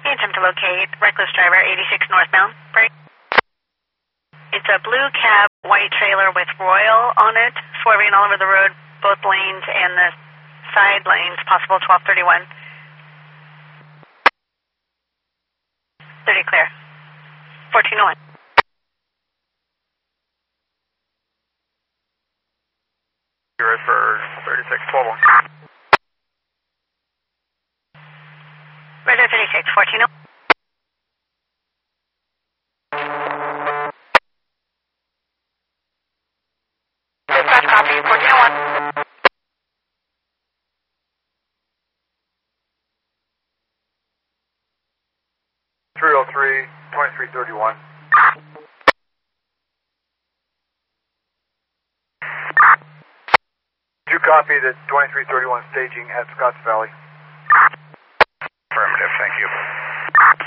Attempt to locate reckless driver 86 northbound. Break. It's a blue cab, white trailer with Royal on it, swerving all over the road, both lanes and the side lanes, possible 1231. 30 clear. 1401. You're right for 36, 12 1. Radar 36, 1401. Dispatch copy, 1401. 303, 2331. Do you copy the 2331 staging at Scotts Valley? Affirmative, thank you.